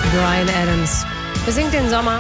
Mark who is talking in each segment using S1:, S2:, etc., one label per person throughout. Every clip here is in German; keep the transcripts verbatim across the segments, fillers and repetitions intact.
S1: Bryan Adams besingt den Sommer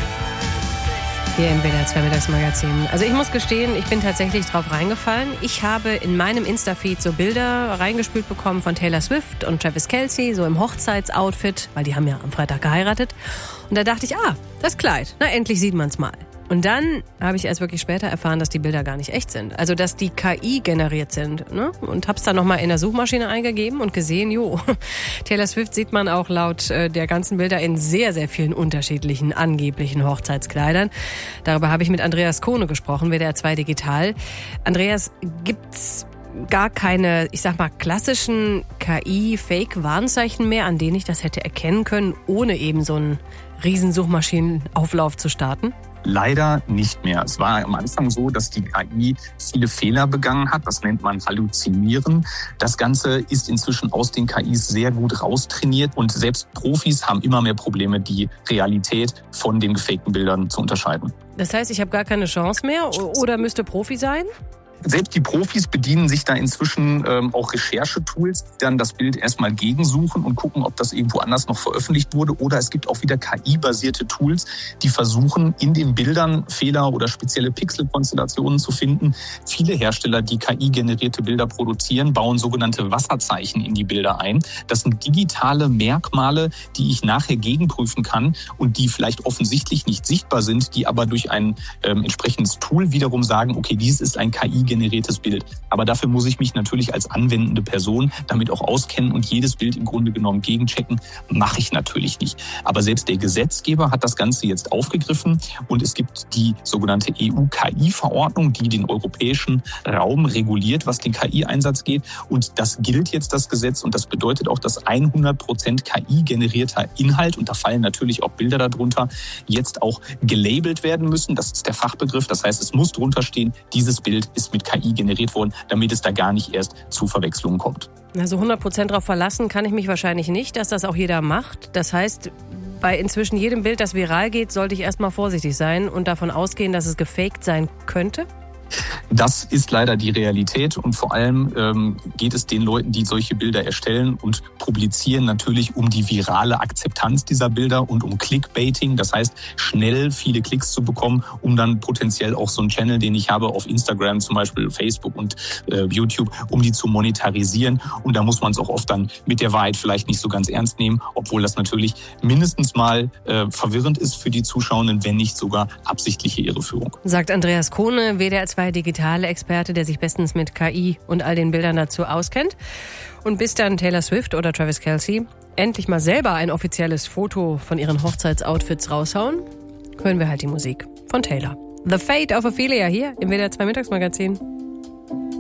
S1: hier im W D R zwei Mittagsmagazin. Also ich muss gestehen, ich bin tatsächlich drauf reingefallen. Ich habe in meinem Insta-Feed so Bilder reingespült bekommen von Taylor Swift und Travis Kelce, so im Hochzeitsoutfit, weil die haben ja am Freitag geheiratet. Und da dachte ich, ah, das Kleid, na endlich sieht man's mal. Und dann habe ich erst wirklich später erfahren, dass die Bilder gar nicht echt sind. Also, dass die K I generiert sind. Ne? Und hab's dann nochmal in der Suchmaschine eingegeben und gesehen, jo, Taylor Swift sieht man auch laut äh, der ganzen Bilder in sehr, sehr vielen unterschiedlichen angeblichen Hochzeitskleidern. Darüber habe ich mit Andreas Kohne gesprochen, W D R zwei Digital. Andreas, gibt's gar keine, ich sag mal, klassischen K I-Fake-Warnzeichen mehr, an denen ich das hätte erkennen können, ohne eben so einen riesen Suchmaschinenauflauf zu starten?
S2: Leider nicht mehr. Es war am Anfang so, dass die K I viele Fehler begangen hat. Das nennt man Halluzinieren. Das Ganze ist inzwischen aus den K Is sehr gut raustrainiert und selbst Profis haben immer mehr Probleme, die Realität von den gefakten Bildern zu unterscheiden.
S1: Das heißt, ich habe gar keine Chance mehr oder müsste Profi sein?
S2: Selbst die Profis bedienen sich da inzwischen ähm, auch Recherchetools, die dann das Bild erstmal gegensuchen und gucken, ob das irgendwo anders noch veröffentlicht wurde. Oder es gibt auch wieder K I-basierte Tools, die versuchen, in den Bildern Fehler oder spezielle Pixelkonstellationen zu finden. Viele Hersteller, die K I-generierte Bilder produzieren, bauen sogenannte Wasserzeichen in die Bilder ein. Das sind digitale Merkmale, die ich nachher gegenprüfen kann und die vielleicht offensichtlich nicht sichtbar sind, die aber durch ein ähm, entsprechendes Tool wiederum sagen, okay, dies ist ein K I generiertes Bild. Aber dafür muss ich mich natürlich als anwendende Person damit auch auskennen und jedes Bild im Grunde genommen gegenchecken. Mache ich natürlich nicht. Aber selbst der Gesetzgeber hat das Ganze jetzt aufgegriffen und es gibt die sogenannte E U-K I-Verordnung, die den europäischen Raum reguliert, was den K I-Einsatz geht. Und das gilt jetzt, das Gesetz. Und das bedeutet auch, dass hundert Prozent K I-generierter Inhalt, und da fallen natürlich auch Bilder darunter, jetzt auch gelabelt werden müssen. Das ist der Fachbegriff. Das heißt, es muss drunter stehen, dieses Bild ist mit K I generiert worden, damit es da gar nicht erst zu Verwechslungen kommt.
S1: Also hundert Prozent darauf verlassen kann ich mich wahrscheinlich nicht, dass das auch jeder macht. Das heißt, bei inzwischen jedem Bild, das viral geht, sollte ich erstmal vorsichtig sein und davon ausgehen, dass es gefaked sein könnte?
S2: Das ist leider die Realität und vor allem ähm, geht es den Leuten, die solche Bilder erstellen und publizieren, natürlich um die virale Akzeptanz dieser Bilder und um Clickbaiting. Das heißt, schnell viele Klicks zu bekommen, um dann potenziell auch so einen Channel, den ich habe auf Instagram, zum Beispiel Facebook und äh, YouTube, um die zu monetarisieren. Und da muss man es auch oft dann mit der Wahrheit vielleicht nicht so ganz ernst nehmen, obwohl das natürlich mindestens mal äh, verwirrend ist für die Zuschauenden, wenn nicht sogar absichtliche Irreführung.
S1: Sagt Andreas Kohne, W D R zwei digitale Experte, der sich bestens mit K I und all den Bildern dazu auskennt. Und bis dann Taylor Swift oder Travis Kelce endlich mal selber ein offizielles Foto von ihren Hochzeitsoutfits raushauen, hören wir halt die Musik von Taylor. The Fate of Ophelia hier im W D R zwei Mittagsmagazin.